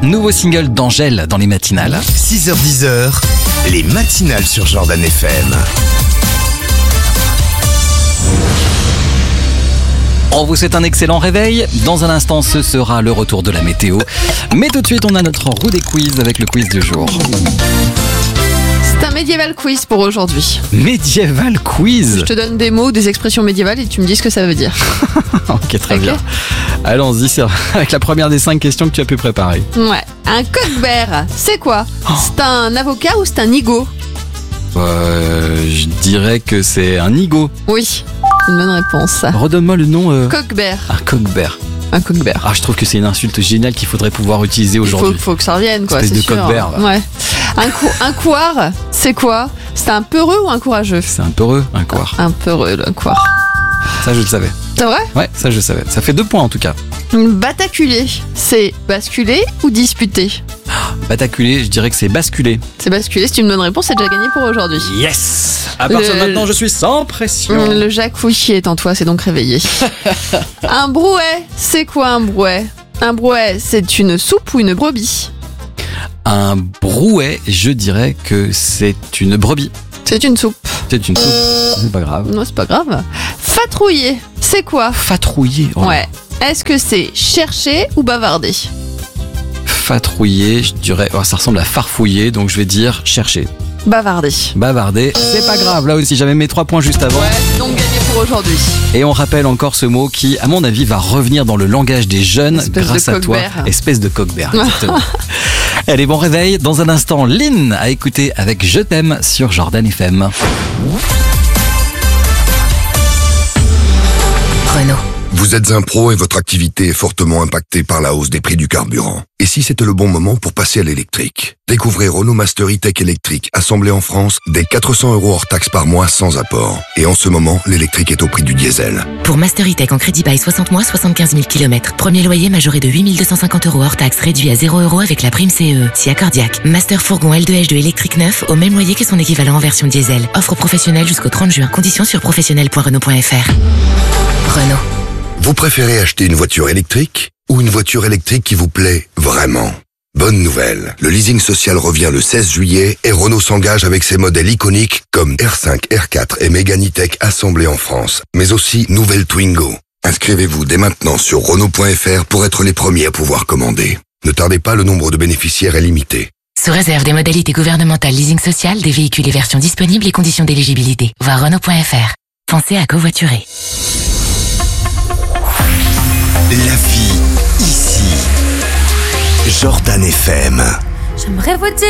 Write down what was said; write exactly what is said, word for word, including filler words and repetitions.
nouveau single d'Angèle dans les matinales. six heures dix, les matinales sur Jordan F M. On vous souhaite un excellent réveil. Dans un instant, ce sera le retour de la météo. Mais tout de suite, on a notre roue des quiz avec le quiz du jour. C'est un médiéval quiz pour aujourd'hui. Médiéval quiz. Je te donne des mots, des expressions médiévales et tu me dis ce que ça veut dire. Ok, très Ok. bien. Allons-y, c'est avec la première des cinq questions que tu as pu préparer. Ouais. Un coq-bear, c'est quoi? Oh. C'est un avocat ou c'est un nigo? Euh, je dirais que c'est un nigo. Oui, une bonne réponse. Redonne-moi le nom. Euh... Coq-bear. Un coq-bear. Un coq-bear. Ah, je trouve que c'est une insulte géniale qu'il faudrait pouvoir utiliser Il faut, aujourd'hui. faut que ça revienne, quoi, Espèce c'est de sûr. coq-bear, là. Ouais. Un, cou- un couard, c'est quoi? C'est un peureux ou un courageux? C'est un peureux, un couard. Un peureux, le couard. Ça, je le savais. C'est vrai? Ouais, ça, je le savais. Ça fait deux points en tout cas. Bataculer, c'est basculer ou disputer? Bataculé, je dirais que c'est basculé. C'est basculer, c'est une bonne réponse, c'est déjà gagné pour aujourd'hui. Yes! À partir de Le- maintenant, je suis sans pression. Le Jacques Fouchier est en toi, c'est donc réveillé. Un brouet, c'est quoi un brouet? Un brouet, c'est une soupe ou une brebis? Un brouet, je dirais que c'est une brebis. C'est une soupe. C'est une soupe. C'est pas grave. Non, c'est pas grave. Fatrouiller, c'est quoi? Fatrouiller. Oh. Ouais. Est-ce que c'est chercher ou bavarder? Fatrouiller, je dirais. Oh, ça ressemble à farfouiller, donc je vais dire chercher. Bavarder. Bavarder, c'est pas grave. Là aussi, j'avais mes trois points juste avant. Ouais, c'est donc gagné pour aujourd'hui. Et on rappelle encore ce mot qui, à mon avis, va revenir dans le langage des jeunes Espèce grâce de à toi. coq-bear. Espèce de coq-bear, exactement. Allez, bon réveil. Dans un instant, Lynn à écouter avec Je t'aime sur Jordan F M. Renault. Vous êtes un pro et votre activité est fortement impactée par la hausse des prix du carburant. Et si c'était le bon moment pour passer à l'électrique? Découvrez Renault Master E-Tech électrique, assemblé en France, dès quatre cents euros hors taxe par mois sans apport. Et en ce moment, l'électrique est au prix du diesel. Pour Master E-Tech en crédit bail soixante mois, soixante-quinze mille kilomètres. Premier loyer majoré de huit mille deux cent cinquante euros hors taxe, réduit à zéro euros avec la prime C E E. Si accordiaque. Master fourgon L deux H deux électrique neuf au même loyer que son équivalent en version diesel. Offre professionnelle jusqu'au trente juin. Conditions sur professionnel point renault point f r. Renault. Vous préférez acheter une voiture électrique ou une voiture électrique qui vous plaît vraiment? Bonne nouvelle, le leasing social revient le seize juillet et Renault s'engage avec ses modèles iconiques comme R cinq, R quatre et Mégane E-Tech assemblés en France, mais aussi nouvelle Twingo. Inscrivez-vous dès maintenant sur renault point f r pour être les premiers à pouvoir commander. Ne tardez pas, le nombre de bénéficiaires est limité. Sous réserve des modalités gouvernementales leasing social, des véhicules et versions disponibles et conditions d'éligibilité. Voir renault point f r. Pensez à covoiturer. La vie, ici. Jordan F M. J'aimerais vous dire